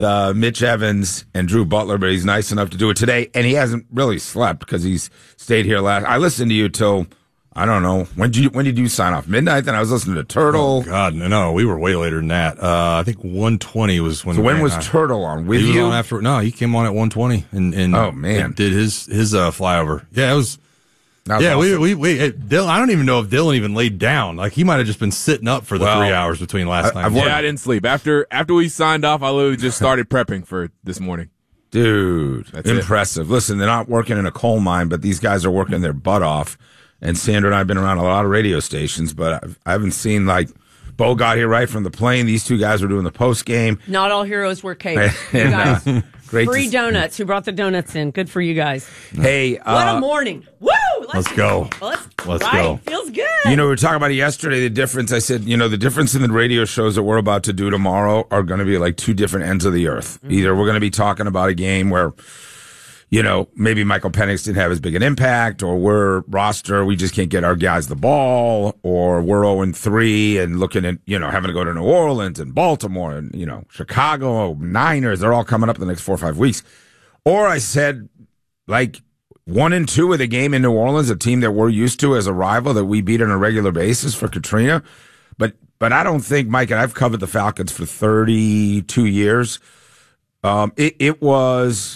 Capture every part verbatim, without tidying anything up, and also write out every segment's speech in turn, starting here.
uh, Mitch Evans and Drew Butler, but he's nice enough to do it today, and he hasn't really slept because he's stayed here last. I listened to you till, I don't know, when did you, when did you sign off? Midnight? Then I was listening to Turtle. Oh, God, no, no, we were way later than that. Uh, I think one twenty was when. So when ran, was I, Turtle on with he you? Was on after, no, he came on at one twenty and, and oh man, did his his uh, flyover. Yeah, it was. That's yeah, awesome. we we we. It, Dylan, I don't even know if Dylan even laid down. Like he might have just been sitting up for the well, three hours between last I, night. Yeah, I didn't sleep after after we signed off. I literally just started prepping for this morning. Dude, That's impressive. It. Listen, they're not working in a coal mine, but these guys are working their butt off. And Sandra and I have been around a lot of radio stations, but I've, I haven't seen, like, Bo got here right from the plane. These two guys were doing the post game. Not all heroes wear capes. You and, guys, uh, great free to, donuts. Who brought the donuts in? Good for you guys. Hey, uh, what a morning. Woo! Let's, let's go. Let's, let's right? go. Feels good. You know, we were talking about it yesterday, the difference. I said, you know, the difference in the radio shows that we're about to do tomorrow are going to be like two different ends of the earth. Mm-hmm. Either we're going to be talking about a game where, you know, maybe Michael Penix didn't have as big an impact, or we're roster, we just can't get our guys the ball, or we're oh and three and looking at, you know, having to go to New Orleans and Baltimore and, you know, Chicago, Niners, they're all coming up in the next four or five weeks. Or I said, like, one and two of the game in New Orleans, a team that we're used to as a rival that we beat on a regular basis for Katrina. But, but I don't think, Mike, and I've covered the Falcons for thirty-two years. Um, it, it was,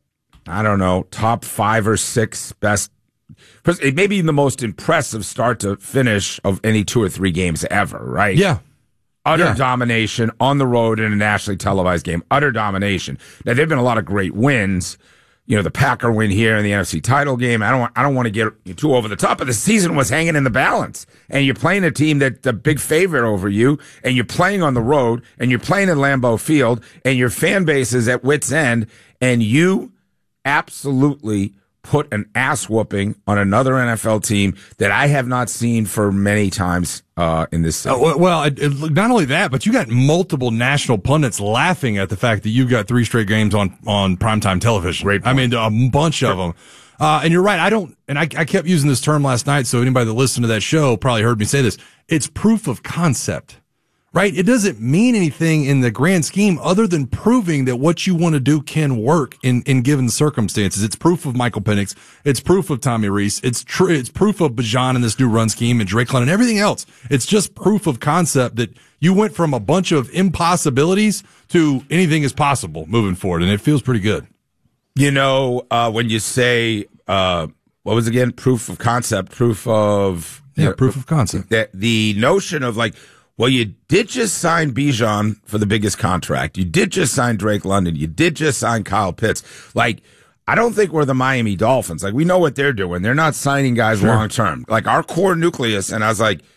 I don't know, top five or six best. It may be the most impressive start to finish of any two or three games ever, right? Yeah. Utter yeah. domination on the road in a nationally televised game. Utter domination. Now, there have been a lot of great wins. You know, the Packer win here in the N F C title game. I don't, I don't want to get too over the top, but the season was hanging in the balance. And you're playing a team that's a big favorite over you, and you're playing on the road, and you're playing in Lambeau Field, and your fan base is at wit's end, and you absolutely put an ass whooping on another N F L team that I have not seen for many times uh, in this season. Uh, well, it, it, not only that, but you got multiple national pundits laughing at the fact that you've got three straight games on, on primetime television. Great point. I mean, a bunch of them. Uh, and you're right. I don't, and I, I kept using this term last night, so anybody that listened to that show probably heard me say this. It's proof of concept. Right? It doesn't mean anything in the grand scheme other than proving that what you want to do can work in, in given circumstances. It's proof of Michael Penix. It's proof of Tommy Rees. It's true. It's proof of Bijan in this new run scheme and Drake London and everything else. It's just proof of concept that you went from a bunch of impossibilities to anything is possible moving forward. And it feels pretty good. You know, uh, when you say, uh, what was it again? Proof of concept, proof of. Yeah, proof of concept. That the notion of like, well, you did just sign Bijan for the biggest contract. You did just sign Drake London. You did just sign Kyle Pitts. Like, I don't think we're the Miami Dolphins. Like, we know what they're doing. They're not signing guys sure. long term. Like, our core nucleus, and I was like,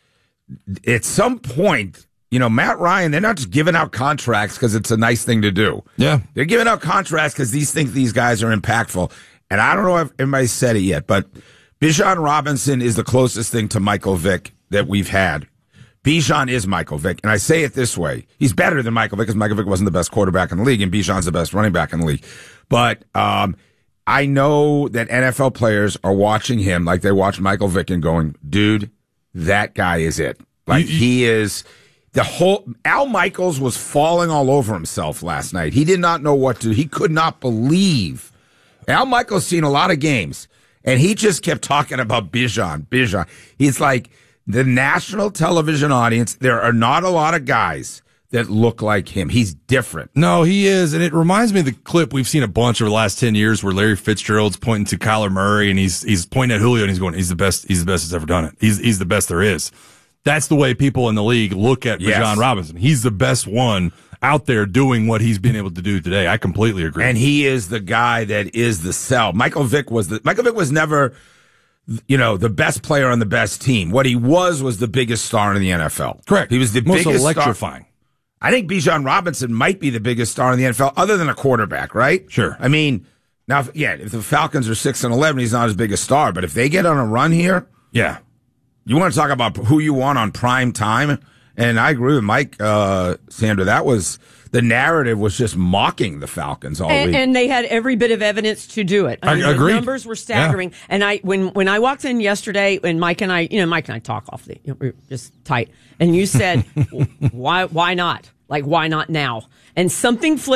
at some point, you know, Matt Ryan, they're not just giving out contracts because it's a nice thing to do. Yeah. They're giving out contracts because these think these guys are impactful. And I don't know if everybody said it yet, but Bijan Robinson is the closest thing to Michael Vick that we've had. Bijan is Michael Vick, and I say it this way. He's better than Michael Vick because Michael Vick wasn't the best quarterback in the league, and Bijan's the best running back in the league. But um, I know that N F L players are watching him like they watch Michael Vick and going, dude, that guy is it. Like, you, you, he is the whole – Al Michaels was falling all over himself last night. He did not know what to – he could not believe. Al Michaels seen a lot of games, and he just kept talking about Bijan, Bijan. He's like – the national television audience, there are not a lot of guys that look like him. He's different. No, he is. And it reminds me of the clip we've seen a bunch over the last ten years where Larry Fitzgerald's pointing to Kyler Murray and he's he's pointing at Julio and he's going, he's the best, he's the best that's ever done it. He's he's the best there is. That's the way people in the league look at yes. Bijan Robinson. He's the best one out there doing what he's been able to do today. I completely agree. And he is the guy that is the sell. Michael Vick was the Michael Vick was never you know, the best player on the best team. What he was was the biggest star in the N F L. Correct. He was the most biggest electrifying. Star. I think Bijan Robinson might be the biggest star in the N F L, other than a quarterback, right? Sure. I mean, now, if, yeah, if the Falcons are six and eleven, he's not as big a star. But if they get on a run here, yeah, you want to talk about who you want on prime time. And I agree with Mike, uh, Sandra. That was the narrative was just mocking the Falcons all and, week, and they had every bit of evidence to do it. I mean, I agree. The numbers were staggering. Yeah. And I, when when I walked in yesterday, and Mike and I, you know, Mike and I talk off the, you know, we're just tight. And you said, why why not? Like, why not now? And something flipped.